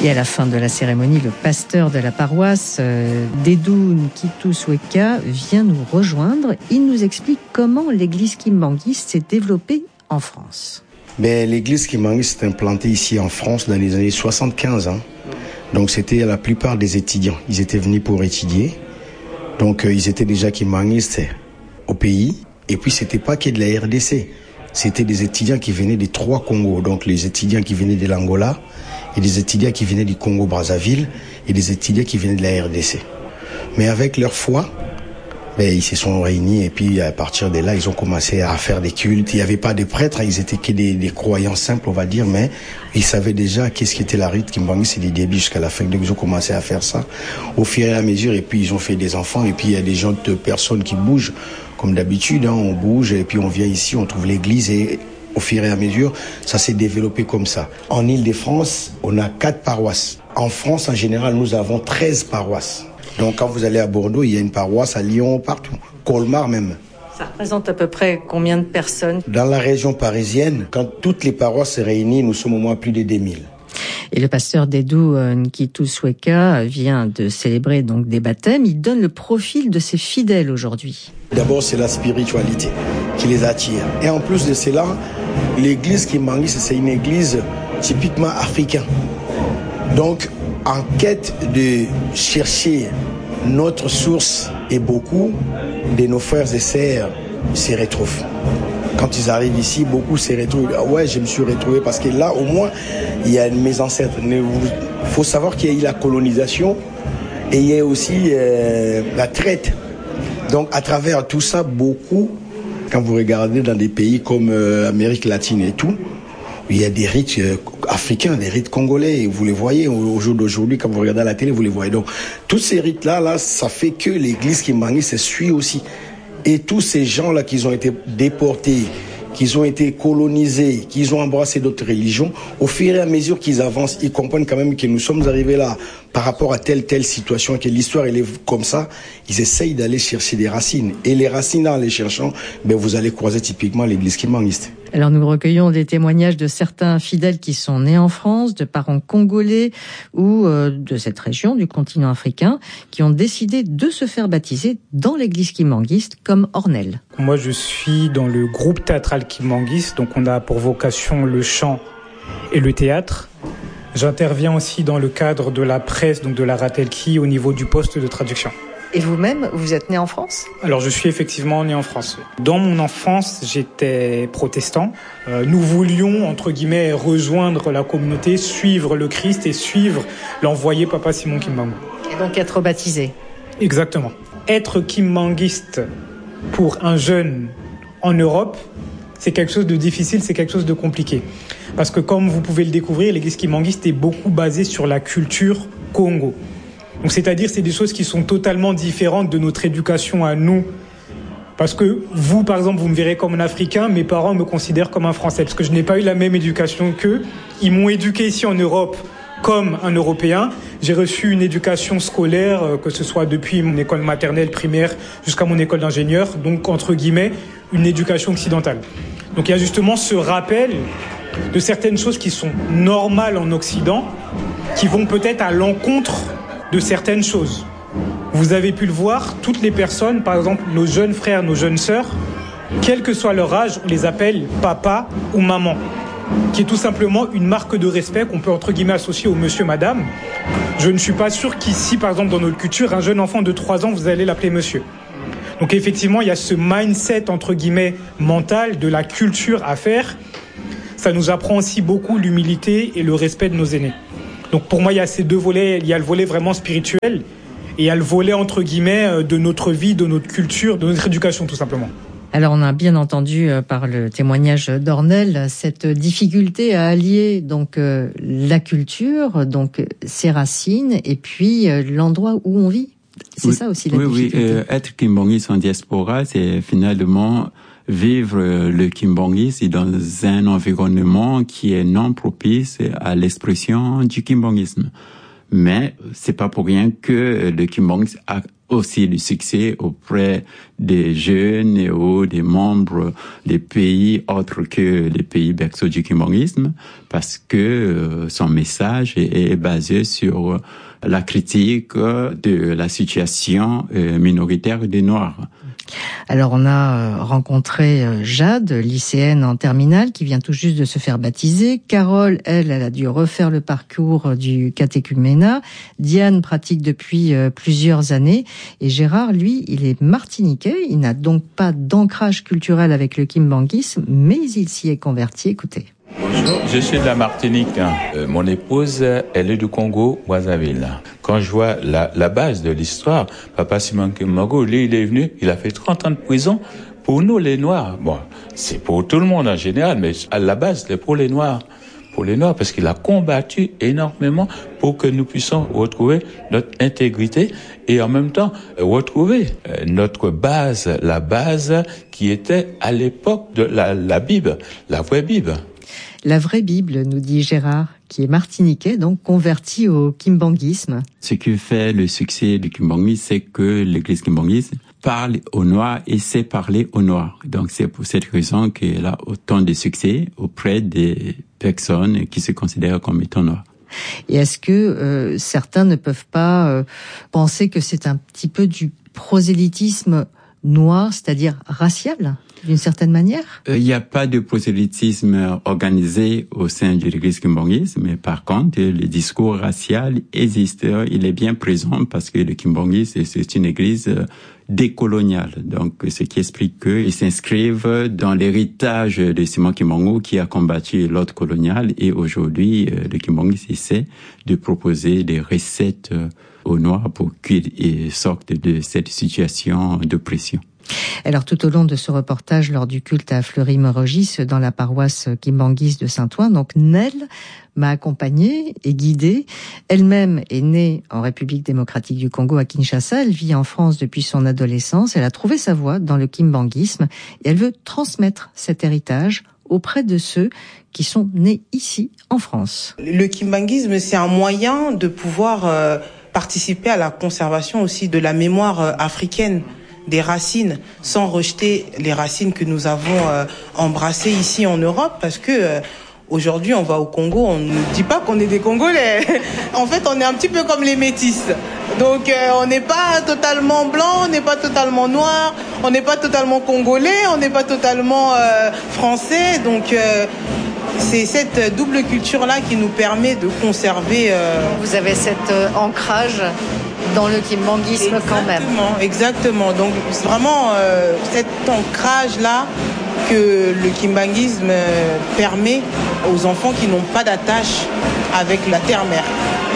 Et à la fin de la cérémonie, le pasteur de la paroisse, Dedou Nkito-Sweka, vient nous rejoindre. Il nous explique comment l'église kimbanguiste s'est développée en France. L'église kimbanguiste s'est implantée ici en France dans les années 75. Donc c'était la plupart des étudiants. Ils étaient venus pour étudier. Donc ils étaient déjà kimbanguistes au pays. Et puis c'était pas que de la RDC. C'était des étudiants qui venaient des 3 Congos. Donc les étudiants qui venaient de l'Angola, et des étudiants qui venaient du Congo-Brazzaville, et des étudiants qui venaient de la RDC. Mais avec leur foi, ils se sont réunis et puis à partir de là, ils ont commencé à faire des cultes. Il n'y avait pas de prêtres, ils étaient que des croyants simples, on va dire, mais ils savaient déjà qu'est-ce qui était la rite kimbanguiste, c'est du début jusqu'à la fin. Donc ils ont commencé à faire ça au fur et à mesure, et puis ils ont fait des enfants, et puis il y a des gens, de personnes qui bougent, comme d'habitude, on bouge, et puis on vient ici, on trouve l'église, et au fur et à mesure, ça s'est développé comme ça. En Île-de-France, on a 4 paroisses. En France, en général, nous avons 13 paroisses. Donc quand vous allez à Bordeaux, il y a une paroisse, à Lyon, partout. Colmar même. Ça représente à peu près combien de personnes ? Dans la région parisienne, quand toutes les paroisses se réunissent, nous sommes au moins plus de 2000. Et le pasteur Dedou Nkito-Sweka vient de célébrer donc des baptêmes. Il donne le profil de ses fidèles aujourd'hui. D'abord, c'est la spiritualité qui les attire. Et en plus de cela, l'église kimbanguiste, c'est une église typiquement africaine. Donc, en quête de chercher notre source, et beaucoup de nos frères et sœurs s'y retrouvent. Quand ils arrivent ici, beaucoup s'y retrouvent. Ah ouais, je me suis retrouvé parce que là, au moins, il y a mes ancêtres. Il faut savoir qu'il y a eu la colonisation et il y a aussi la traite. Donc, à travers tout ça, beaucoup, quand vous regardez dans des pays comme Amérique latine et tout, il y a des rites africains, des rites congolais, vous les voyez au jour d'aujourd'hui, quand vous regardez à la télé, vous les voyez. Donc, tous ces rites-là, ça fait que l'église kimbanguiste se suit aussi. Et tous ces gens-là qui ont été déportés, qui ont été colonisés, qui ont embrassé d'autres religions, au fur et à mesure qu'ils avancent, ils comprennent quand même que nous sommes arrivés là par rapport à telle situation, que l'histoire elle est comme ça, ils essayent d'aller chercher des racines. Et les racines, en les cherchant, vous allez croiser typiquement l'église kimbanguiste. Alors nous recueillons des témoignages de certains fidèles qui sont nés en France, de parents congolais ou de cette région du continent africain, qui ont décidé de se faire baptiser dans l'église kimbanguiste, comme Ornel. Moi je suis dans le groupe théâtral kimbanguiste, donc on a pour vocation le chant et le théâtre. J'interviens aussi dans le cadre de la presse, donc de la Ratelki, au niveau du poste de traduction. Et vous-même, vous êtes né en France ? Alors, je suis effectivement né en France. Dans mon enfance, j'étais protestant. Nous voulions, entre guillemets, rejoindre la communauté, suivre le Christ et suivre l'envoyé Papa Simon Kimbangu. Et donc être baptisé ? Exactement. Être kimbanguiste pour un jeune en Europe, c'est quelque chose de difficile, c'est quelque chose de compliqué. Parce que comme vous pouvez le découvrir, l'église kimbanguiste est beaucoup basée sur la culture Congo. Donc, c'est-à-dire, c'est des choses qui sont totalement différentes de notre éducation à nous. Parce que vous, par exemple, vous me verrez comme un Africain, mes parents me considèrent comme un Français. Parce que je n'ai pas eu la même éducation qu'eux. Ils m'ont éduqué ici en Europe comme un Européen. J'ai reçu une éducation scolaire, que ce soit depuis mon école maternelle, primaire, jusqu'à mon école d'ingénieur. Donc, entre guillemets, une éducation occidentale. Donc, il y a justement ce rappel de certaines choses qui sont normales en Occident, qui vont peut-être à l'encontre de certaines choses. Vous avez pu le voir, toutes les personnes, par exemple nos jeunes frères, nos jeunes sœurs, quel que soit leur âge, on les appelle papa ou maman, qui est tout simplement une marque de respect qu'on peut entre guillemets associer au monsieur, madame. Je ne suis pas sûr qu'ici, par exemple dans notre culture, un jeune enfant de 3 ans, vous allez l'appeler monsieur. Donc effectivement, il y a ce mindset entre guillemets mental de la culture à faire. Ça nous apprend aussi beaucoup l'humilité et le respect de nos aînés. Donc pour moi, il y a ces 2 volets. Il y a le volet vraiment spirituel et il y a le volet, entre guillemets, de notre vie, de notre culture, de notre éducation, tout simplement. Alors on a bien entendu par le témoignage d'Ornel cette difficulté à allier donc la culture, donc ses racines et puis l'endroit où on vit. C'est ça aussi la difficulté. Oui, être kimbanguiste en diaspora, c'est finalement vivre le kimbanguisme dans un environnement qui est non propice à l'expression du kimbanguisme. Mais c'est pas pour rien que le kimbanguisme a aussi le succès auprès des jeunes ou des membres des pays autres que les pays berceaux du kimbongisme, parce que son message est basé sur la critique de la situation minoritaire des Noirs. Alors on a rencontré Jade, lycéenne en terminale, qui vient tout juste de se faire baptiser. Carole, elle a dû refaire le parcours du catéchuménat. Diane pratique depuis plusieurs années. Et Gérard, lui, il est martiniquais. Il n'a donc pas d'ancrage culturel avec le kimbanguisme, mais il s'y est converti. Écoutez. Bonjour, je suis de la Martinique. Mon épouse, elle est du Congo, Brazzaville. Quand je vois la base de l'histoire, Papa Simon Kimbangu, lui, il est venu, il a fait 30 ans de prison pour nous, les Noirs. Bon, c'est pour tout le monde en général, mais à la base, c'est pour les Noirs. Pour les Noirs, parce qu'il a combattu énormément pour que nous puissions retrouver notre intégrité et en même temps retrouver notre base, la base qui était à l'époque de la Bible, la vraie Bible. La vraie Bible, nous dit Gérard, qui est martiniquais, donc converti au kimbanguisme. Ce qui fait le succès du kimbanguisme, c'est que l'église kimbanguiste parle aux Noirs et sait parler aux Noirs. Donc c'est pour cette raison qu'elle a autant de succès auprès des personnes qui se considèrent comme étant Noirs. Et est-ce que certains ne peuvent pas penser que c'est un petit peu du prosélytisme noir, c'est-à-dire racial, d'une certaine manière? Il n'y a pas de prosélytisme organisé au sein de l'église kimbanguiste, mais par contre, le discours racial existe. Il est bien présent parce que le kimbanguiste, c'est une église décoloniale. Donc, ce qui explique qu'ils s'inscrivent dans l'héritage de Simon Kimbangu qui a combattu l'ordre colonial et aujourd'hui, le kimbanguiste essaie de proposer des recettes aux Noirs pour qu'ils sortent de cette situation d'oppression. Alors tout au long de ce reportage, lors du culte à Fleury-Mérogis, dans la paroisse kimbanguiste de Saint-Ouen, donc Nel m'a accompagnée et guidée. Elle-même est née en République démocratique du Congo à Kinshasa. Elle vit en France depuis son adolescence. Elle a trouvé sa voie dans le kimbanguisme et elle veut transmettre cet héritage auprès de ceux qui sont nés ici en France. Le kimbanguisme, c'est un moyen de pouvoir participer à la conservation aussi de la mémoire africaine, des racines, sans rejeter les racines que nous avons embrassées ici en Europe, parce que aujourd'hui on va au Congo, on ne dit pas qu'on est des Congolais. En fait, on est un petit peu comme les métis. Donc on n'est pas totalement blanc, on n'est pas totalement noir, on n'est pas totalement congolais, on n'est pas totalement français. Donc c'est cette double culture-là qui nous permet de conserver... Vous avez cet ancrage dans le kimbanguisme quand même. Exactement. Donc c'est vraiment cet ancrage-là que le kimbanguisme permet aux enfants qui n'ont pas d'attache avec la terre-mère.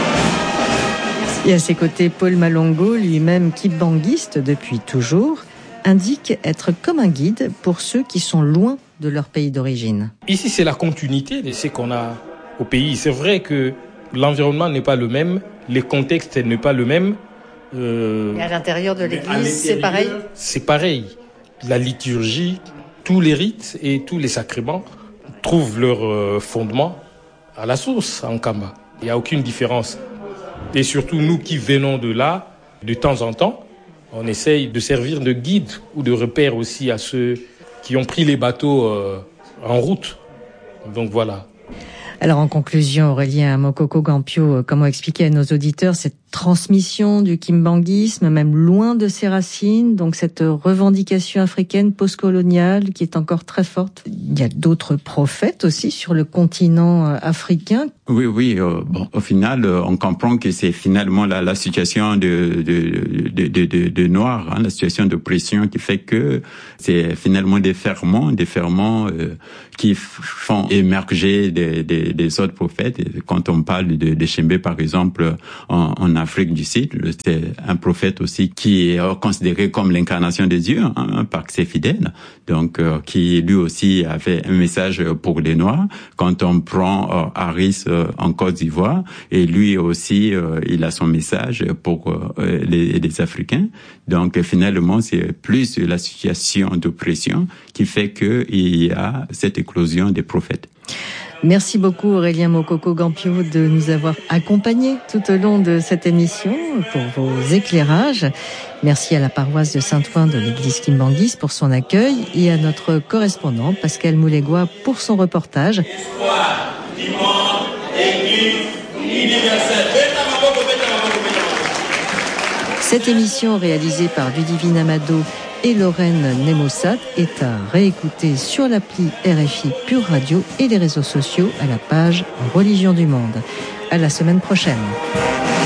Et à ses côtés, Paul Malongo, lui-même kimbanguiste depuis toujours, indique être comme un guide pour ceux qui sont loin de leur pays d'origine. Ici, c'est la continuité de ce qu'on a au pays. C'est vrai que l'environnement n'est pas le même, les contextes n'est pas le même. Et à l'intérieur de l'église, c'est pareil? C'est pareil. La liturgie, tous les rites et tous les sacrements trouvent leur fondement à la source, en Kamba. Il n'y a aucune différence. Et surtout, nous qui venons de là, de temps en temps, on essaye de servir de guide ou de repère aussi à ceux qui ont pris les bateaux en route. Donc voilà. Alors en conclusion, Aurélien Mokoko Gampio, comment expliquer à nos auditeurs cette transmission du kimbanguisme, même loin de ses racines, donc cette revendication africaine postcoloniale qui est encore très forte? Il y a d'autres prophètes aussi sur le continent africain. Oui. Bon, au final, on comprend que c'est finalement la situation de Noirs, la situation d'oppression qui fait que c'est finalement des ferments qui font émerger des autres prophètes. Et quand on parle de Shembe, par exemple, en Afrique du Sud, c'est un prophète aussi qui est considéré comme l'incarnation de Dieu par ses fidèles, donc qui lui aussi avait un message pour les Noirs. Quand on prend Harris en Côte d'Ivoire, et lui aussi il a son message pour les Africains. Donc finalement, c'est plus la situation d'oppression qui fait qu'il y a cette éclosion des prophètes. Merci beaucoup Aurélien Mokoko-Gampio de nous avoir accompagnés tout au long de cette émission pour vos éclairages. Merci à la paroisse de Saint-Ouen de l'église Kimbangis pour son accueil et à notre correspondant Pascal Moulégois pour son reportage. Histoire du monde, Église universelle. Cette émission réalisée par Ludivine Amado et Lorraine Nemossat est à réécouter sur l'appli RFI Pure Radio et les réseaux sociaux à la page Religion du Monde. À la semaine prochaine.